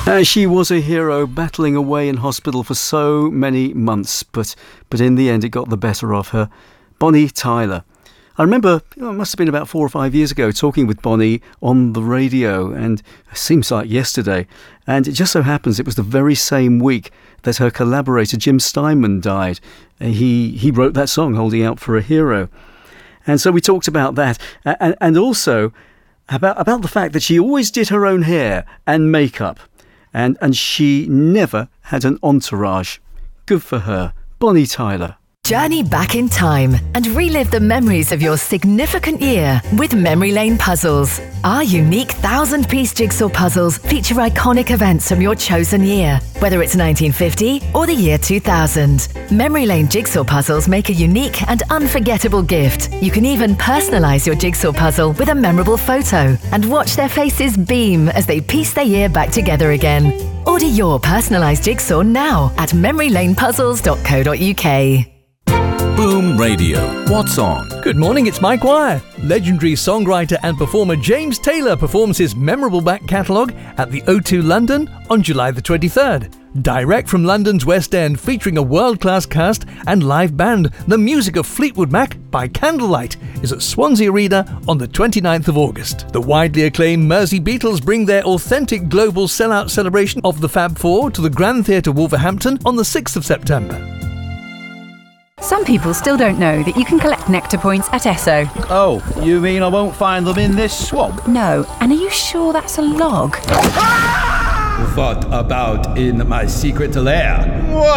She was a hero, battling away in hospital for so many months, but in the end it got the better of her. Bonnie Tyler. I remember, it must have been about 4 or 5 years ago, talking with Bonnie on the radio, and it seems like yesterday. And it just so happens it was the very same week that her collaborator Jim Steinman died. He wrote that song, Holding Out for a Hero. And so we talked about that, and also about the fact that she always did her own hair and makeup, and she never had an entourage. Good for her. Bonnie Tyler. Journey back in time and relive the memories of your significant year with Memory Lane Puzzles. Our unique 1,000-piece jigsaw puzzles feature iconic events from your chosen year, whether it's 1950 or the year 2000. Memory Lane jigsaw puzzles make a unique and unforgettable gift. You can even personalise your jigsaw puzzle with a memorable photo and watch their faces beam as they piece their year back together again. Order your personalised jigsaw now at memorylanepuzzles.co.uk. Boom Radio. What's on? Good morning, it's Mike Wire. Legendary songwriter and performer James Taylor performs his memorable back catalogue at the O2 London on July the 23rd. Direct from London's West End, featuring a world-class cast and live band, the music of Fleetwood Mac by Candlelight is at Swansea Arena on the 29th of August. The widely acclaimed Mersey Beatles bring their authentic global sellout celebration of the Fab Four to the Grand Theatre Wolverhampton on the 6th of September. Some people still don't know that you can collect Nectar points at Esso. Oh, you mean I won't find them in this swamp? No, and are you sure that's a log? What about in my secret lair?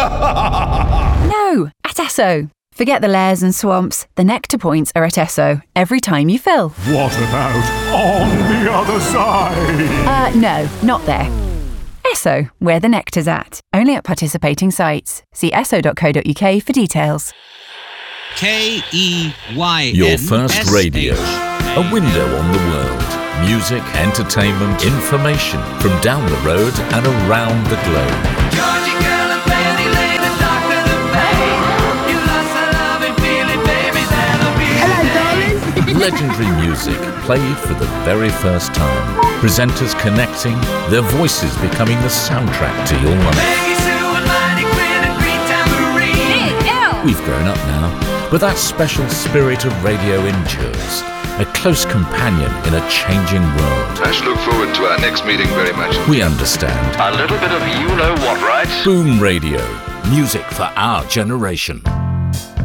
No, at Esso. Forget the lairs and swamps. The Nectar points are at Esso every time you fill. What about on the other side? No, not there. Esso, where the nectar's at. Only at participating sites. See esso.co.uk for details. KEYN. Your first radio. A window on the world. Music, entertainment, information from down the road and around the globe. Georgie girl and Fanny Lane and Dr. DePay. You lost the love and feeling, baby, that'll be. Hello, darling. Legendary music played for the very first time. Presenters connecting, their voices becoming the soundtrack to your life. Maggie Sue and Mighty Quinn and Green Tambourine. We've grown up now, but that special spirit of radio endures. A close companion in a changing world. I should look forward to our next meeting very much. We understand. A little bit of you-know-what, right? Boom Radio. Music for our generation.